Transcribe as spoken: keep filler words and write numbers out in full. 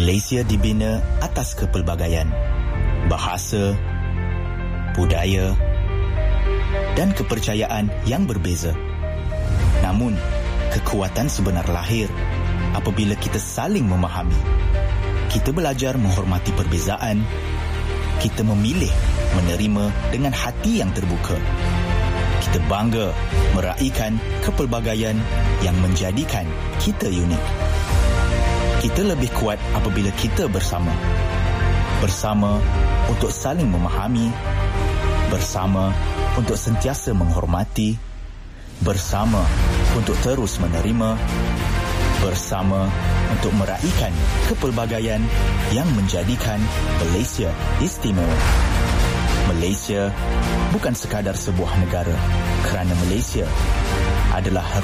Malaysia dibina atas kepelbagaian bahasa, budaya dan kepercayaan yang berbeza. Namun, kekuatan sebenar lahir apabila kita saling memahami. Kita belajar menghormati perbezaan. Kita memilih menerima dengan hati yang terbuka. Kita bangga meraihkan kepelbagaian yang menjadikan kita unik. Kita lebih kuat apabila kita bersama. Bersama untuk saling memahami. Bersama untuk sentiasa menghormati. Bersama untuk terus menerima. Bersama untuk meraihkan kepelbagaian yang menjadikan Malaysia istimewa. Malaysia bukan sekadar sebuah negara, kerana Malaysia adalah